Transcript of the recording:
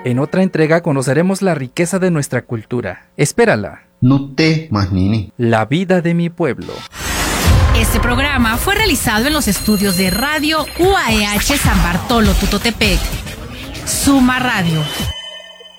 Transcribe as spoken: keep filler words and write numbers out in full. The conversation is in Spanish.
En otra entrega conoceremos la riqueza de nuestra cultura. Espérala. Nutte Mahnini. La vida de mi pueblo. Este programa fue realizado en los estudios de Radio U A E H San Bartolo Tutotepec. Suma Radio.